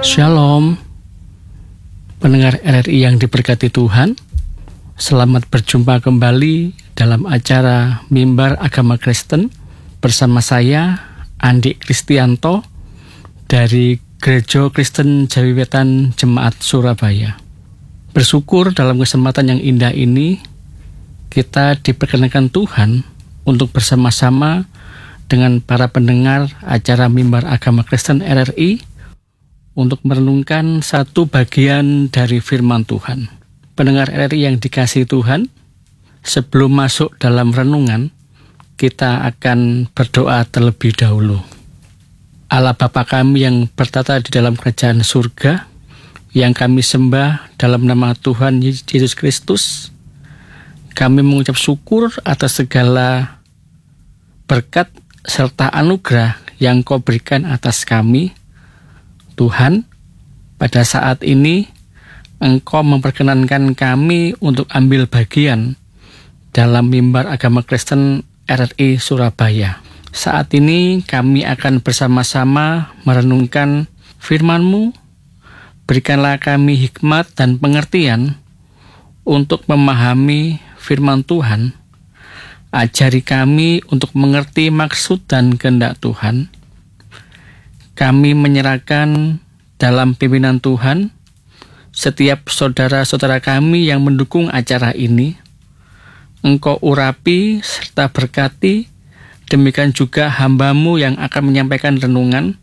Shalom, pendengar RRI yang diberkati Tuhan. Selamat berjumpa kembali dalam acara Mimbar Agama Kristen bersama saya, Andi Kristianto, dari Gereja Kristen Jawi Wetan Jemaat Surabaya. Bersyukur dalam kesempatan yang indah ini, kita diperkenankan Tuhan untuk bersama-sama dengan para pendengar acara Mimbar Agama Kristen RRI untuk merenungkan satu bagian dari firman Tuhan. Pendengar RRI yang dikasihi Tuhan, sebelum masuk dalam renungan, kita akan berdoa terlebih dahulu. Allah Bapa kami yang bertata di dalam kerajaan surga, yang kami sembah dalam nama Tuhan Yesus Kristus, kami mengucap syukur atas segala berkat serta anugerah yang Kau berikan atas kami. Tuhan, pada saat ini Engkau memperkenankan kami untuk ambil bagian dalam Mimbar Agama Kristen RRI Surabaya. Saat ini kami akan bersama-sama merenungkan firman-Mu. Berikanlah kami hikmat dan pengertian untuk memahami firman Tuhan. Ajari kami untuk mengerti maksud dan kehendak Tuhan. Kami menyerahkan dalam pimpinan Tuhan setiap saudara-saudara kami yang mendukung acara ini. Engkau urapi serta berkati, demikian juga hamba-Mu yang akan menyampaikan renungan.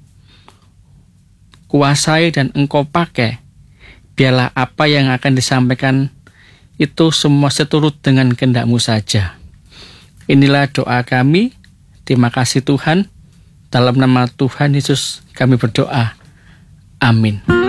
Kuasai dan Engkau pakai, biarlah apa yang akan disampaikan itu semua seturut dengan kehendak-Mu saja. Inilah doa kami. Terima kasih Tuhan. Dalam nama Tuhan Yesus kami berdoa. Amin.